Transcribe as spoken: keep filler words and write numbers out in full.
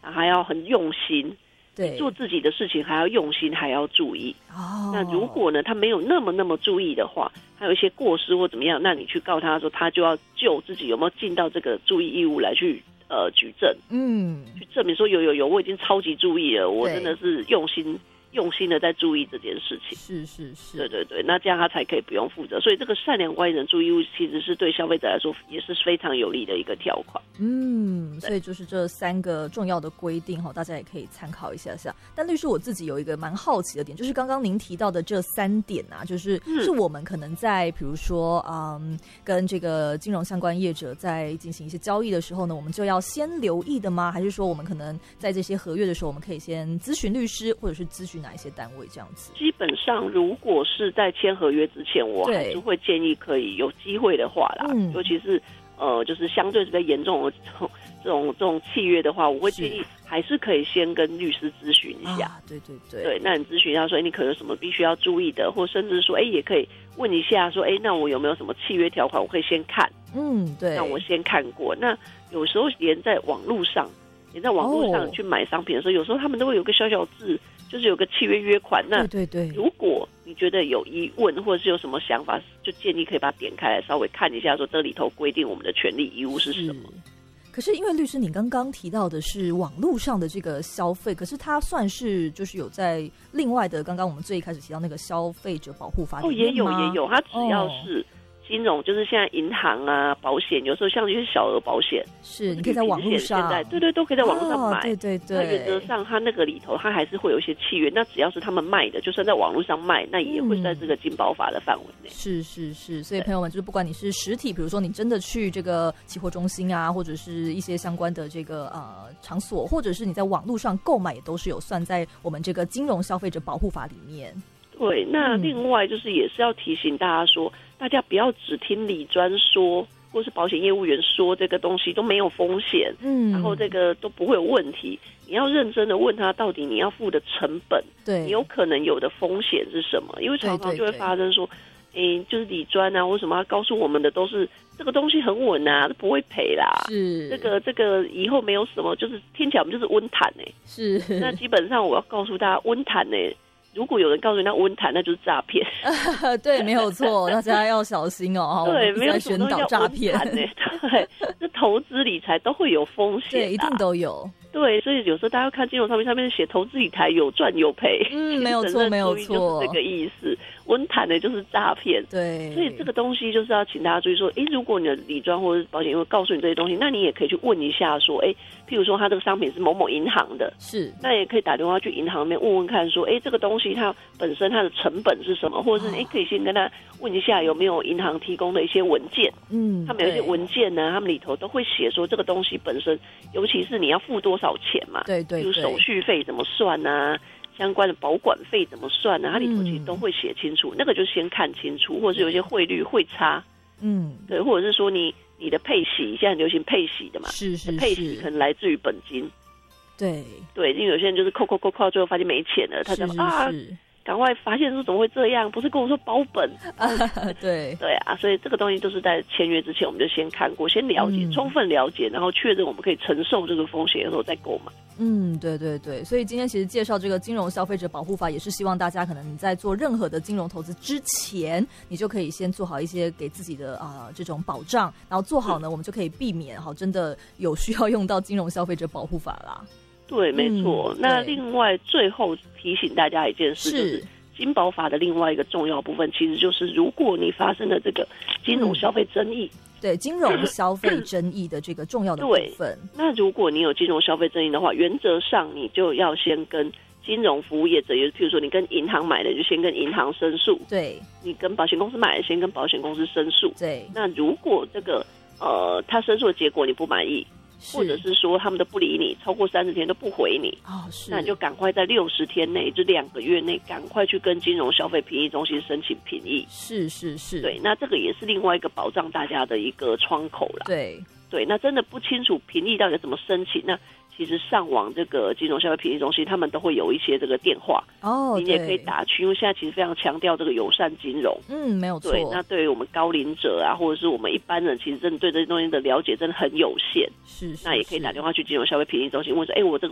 他还要很用心。 对， 做自己的事情还要用心，还要注意。 哦， 那如果呢，他没有那么那么注意的话，他有一些过失或怎么样，那你去告他的时候，他就要就自己有没有尽到这个注意义务来去呃举证， 嗯， 去证明说有有有，我已经超级注意了，我真的是用心。用心的在注意这件事情， 是是是， 对对对，那这样他才可以不用负责。所以这个善良管理人注意义务其实是对消费者来说也是非常有利的一个条款。 嗯，所以就是这三个重要的规定哈，大家也可以参考一下下。但律师我自己有一个蛮好奇的点，就是刚刚您提到的这三点啊，就是是我们可能在比如说嗯跟这个金融相关业者在进行一些交易的时候呢，我们就要先留意的吗？还是说我们可能在这些合约的时候，我们可以先咨询律师，或者是咨询哪一些单位这样子？ 基本上，如果是在签合约之前，我还是会建议可以有机会的话啦，嗯、尤其是呃，就是相对比较严重的这种这种这种契约的话，我会建议还是可以先跟律师咨询一下。 啊、对对对， 对，那你咨询一下说，哎，你可能有什么必须要注意的，或甚至说，哎，也可以问一下说，哎，那我有没有什么契约条款，我可以先看。 嗯，对， 那我先看过。那有时候连在网络上，连在网络上去买商品的时候，哦、有时候他们都会有个小小字。就是有个契约约款，那对对对， 如果你觉得有疑问或者是有什么想法，就建议可以把它点开来稍微看一下，说这里头规定我们的权利义务是什么。 可是因为律师你刚刚提到的是网络上的这个消费，可是它算是就是有在另外的刚刚我们最一开始提到那个消费者保护法里面吗？ 哦，也有也有，它只要是、哦金融就是现在银行啊、保险，有时候像一些小额保险， 是你可以在网络上， 现在对对都可以在网络上买。 哦、对对对， 那原则上它那个里头，它还是会有一些契约。那只要是他们卖的，就算在网络上卖，那也会在这个金保法的范围内。 是是是，所以朋友们，就是不管你是实体，比如说你真的去这个期货中心啊，或者是一些相关的这个呃场所，或者是你在网络上购买，也都是有算在我们这个金融消费者保护法里面。 对，那另外就是也是要提醒大家说，大家不要只听理专说，或是保险业务员说这个东西都没有风险，嗯，然后这个都不会有问题。你要认真的问他，到底你要付的成本， 对， 你有可能有的风险是什么？因为常常就会发生说，哎，就是理专啊，为什么他告诉我们的都是这个东西很稳啊，不会赔啦， 是这个这个以后没有什么，就是听起来我们就是温毯哎、欸， 是。 那基本上我要告诉大家，温毯哎。如果有人告诉你那温毯，那就是诈骗。 对，没有错，大家要小心哦。 对，没有宣导诈骗。 对，这投资理财都会有风险、啊， 对，一定都有。 对，所以有时候大家看金融上面上面写投资理财有赚有赔， 嗯，没有错，没有错， 就是这个意思。温毯的就是诈骗， 对， 所以这个东西就是要请大家注意说，哎，如果你的理专或者保险业会告诉你这些东西，那你也可以去问一下说，哎，譬如说他这个商品是某某银行的， 是， 那也可以打电话去银行里面问问看说，哎，这个东西它本身它的成本是什么，或者是哎、哦、可以先跟他问一下有没有银行提供的一些文件，嗯，他们有一些文件呢，他们里头都会写说这个东西本身，尤其是你要付多少钱嘛， 对对对， 比如手续费怎么算啊。相关的保管费怎么算呢、啊？它里头其实都会写清楚，嗯、那个就先看清楚，或者是有一些汇率汇差，嗯，对，或者是说你你的配息，现在很流行配息的嘛， 是是是， 配息可能来自于本金， 对对，因为有些人就是扣扣扣扣，最后发现没钱了，他就啊，赶快发现说怎么会这样？不是跟我说保本啊？对对啊，所以这个东西都是在签约之前我们就先看过，先了解，嗯、充分了解，然后确认我们可以承受这个风险的时候再购买。 嗯，对对对，所以今天其实介绍这个金融消费者保护法，也是希望大家可能你在做任何的金融投资之前，你就可以先做好一些给自己的啊、呃、这种保障，然后做好呢，嗯、我们就可以避免好真的有需要用到金融消费者保护法啦。 对，没错。嗯、那另外最后提醒大家一件事，就是金保法的另外一个重要部分，其实就是如果你发生的这个金融消费争议。嗯对金融消费争议的这个重要的部分， 那如果你有金融消费争议的话，原则上你就要先跟金融服务业者，也譬如说你跟银行买的，就先跟银行申诉； 对， 你跟保险公司买的，先跟保险公司申诉。 对， 那如果这个呃他申诉的结果你不满意，或者是说他们都不理你，超过三十天都不回你， 哦，是， 那你就赶快在六十天内，就两个月内，赶快去跟金融消费评议中心申请评议。 是是是， 对，那这个也是另外一个保障大家的一个窗口啦。 对对，那真的不清楚评议到底怎么申请，那其实上网这个金融消费评议中心，他们都会有一些这个电话哦，你也可以打去，因为现在其实非常强调这个友善金融。 嗯，没有错。 对，那对于我们高龄者啊，或者是我们一般人，其实真的对这些东西的了解真的很有限。 是, 是， 那也可以打电话去金融消费评议中心问说，哎，我这个